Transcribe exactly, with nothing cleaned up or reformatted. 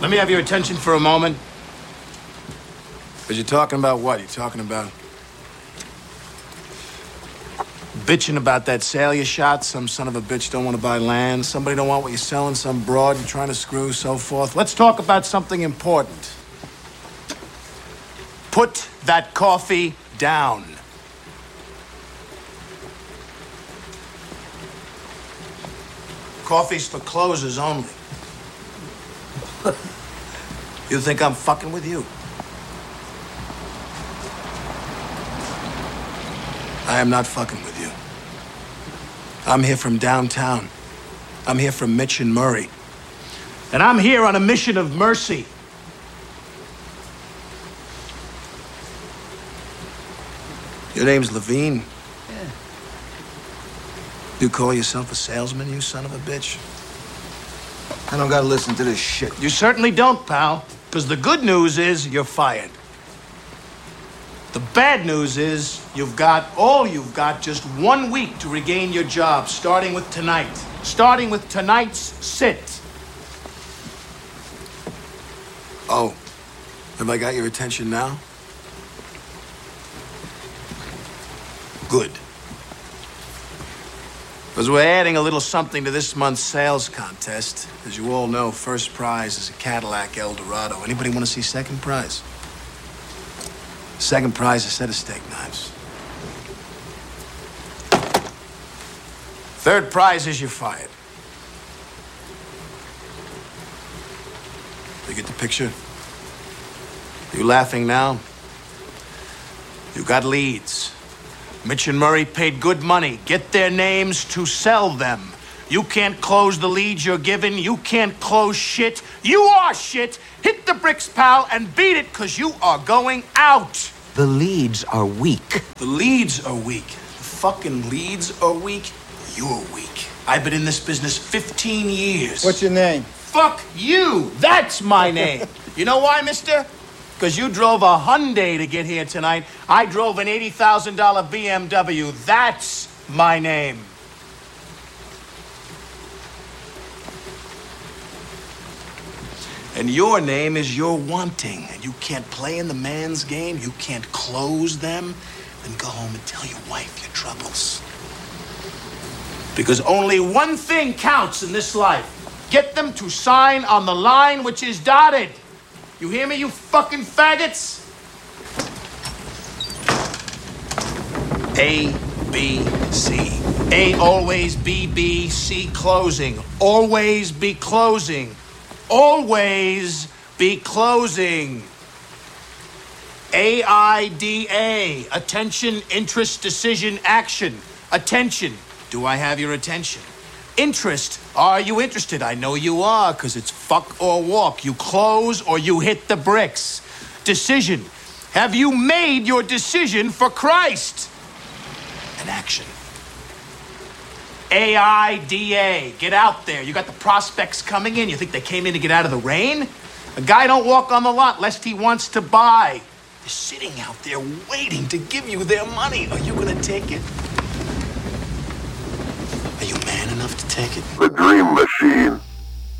Let me have your attention for a moment. Because you're talking about what? You're talking about... Bitching about that sale you shot. Some son of a bitch don't want to buy land. Somebody don't want what you're selling. Some broad you're trying to screw, so forth. Let's talk about something important. Put that coffee down. Coffee's for closers only. You think I'm fucking with you? I am not fucking with you. I'm here from downtown. I'm here from Mitch and Murray. And I'm here on a mission of mercy. Your name's Levine? Yeah. You call yourself a salesman, you son of a bitch? I don't gotta listen to this shit. You certainly don't, pal. Because the good news is you're fired. The bad news is you've got, all you've got, just one week to regain your job, starting with tonight. Starting with tonight's sit. Oh, have I got your attention now? Good. Because we're adding a little something to this month's sales contest. As you all know, first prize is a Cadillac Eldorado. Anybody want to see second prize? Second prize, a set of steak knives. Third prize is you're fired. You get the picture? You laughing now? You got leads. Mitch and Murray paid good money. Get their names to sell them. You can't close the leads you're given. You can't close shit. You are shit. Hit the bricks, pal, and beat it, because you are going out. The leads are weak. The leads are weak. The fucking leads are weak. You're weak. I've been in this business fifteen years. What's your name? Fuck you. That's my name. You know why, mister? Because you drove a Hyundai to get here tonight. I drove an eighty thousand dollar B M W. That's my name. And your name is you're wanting. And you can't play in the man's game. You can't close them. Then go home and tell your wife your troubles. Because only one thing counts in this life. Get them to sign on the line which is dotted. You hear me, you fucking faggots? A, B, C. A, always B, B, C, closing. Always be closing. Always be closing. A I D A. Attention, interest, decision, action. Attention. Do I have your attention? Interest. Are you interested? I know you are, because it's fuck or walk. You close or you hit the bricks. Decision. Have you made your decision for Christ? An action. A I D A. Get out there. You got the prospects coming in. You think they came in to get out of the rain? A guy don't walk on the lot lest he wants to buy. They're sitting out there waiting to give you their money. Are you going to take it? Are you man enough to take it? The Dream Machine.